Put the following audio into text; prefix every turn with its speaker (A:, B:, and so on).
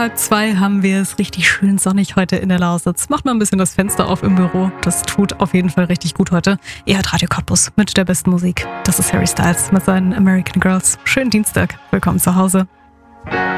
A: 1:30 haben wir es richtig schön sonnig heute in der Lausitz. Macht mal ein bisschen das Fenster auf im Büro. Das tut auf jeden Fall richtig gut heute. Ihr hört Radio Cottbus mit der besten Musik. Das ist Harry Styles mit seinen American Girls. Schönen Dienstag. Willkommen zu Hause.